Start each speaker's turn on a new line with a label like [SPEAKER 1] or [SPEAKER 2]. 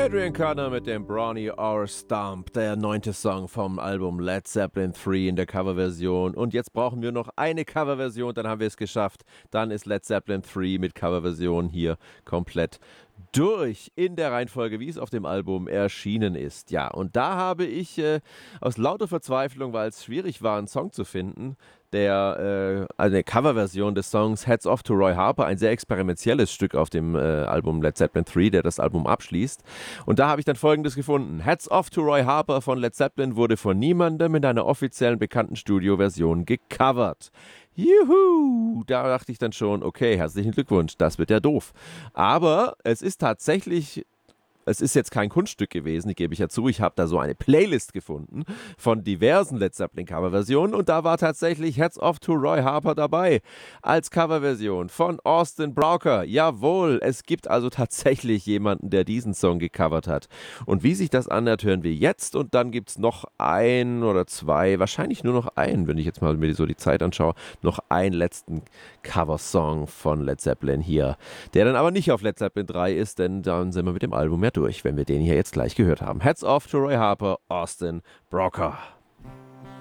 [SPEAKER 1] Adrian Carter mit dem Brawny or Stomp, der 9. Song vom Album Led Zeppelin 3 in der Coverversion. Und jetzt brauchen wir noch eine Coverversion, dann haben wir es geschafft. Dann ist Led Zeppelin 3 mit Coverversion hier komplett durch in der Reihenfolge, wie es auf dem Album erschienen ist. Ja, und da habe ich aus lauter Verzweiflung, weil es schwierig war, einen Song zu finden, eine Coverversion des Songs Hats Off to Roy Harper, ein sehr experimentelles Stück auf dem Album Led Zeppelin 3, der das Album abschließt. Und da habe ich dann Folgendes gefunden. Hats Off to Roy Harper von Led Zeppelin wurde von niemandem in einer offiziellen bekannten Studioversion gecovert. Juhu! Da dachte ich dann schon, okay, herzlichen Glückwunsch, das wird ja doof. Aber es ist tatsächlich... Es ist jetzt kein Kunststück gewesen, gebe ich ja zu. Ich habe da so eine Playlist gefunden von diversen Led Zeppelin Coverversionen und da war tatsächlich Hats Off to Roy Harper dabei als Coverversion von Austin Brauker. Jawohl, es gibt also tatsächlich jemanden, der diesen Song gecovert hat. Und wie sich das anhört, hören wir jetzt und dann gibt es noch ein oder zwei, wahrscheinlich nur noch einen, wenn ich jetzt mal mir so die Zeit anschaue, noch einen letzten Coversong von Led Zeppelin hier, der dann aber nicht auf Led Zeppelin 3 ist, denn dann sind wir mit dem Album ja durch, wenn wir den hier jetzt gleich gehört haben. Hats off to Roy Harper, Austin Brauker.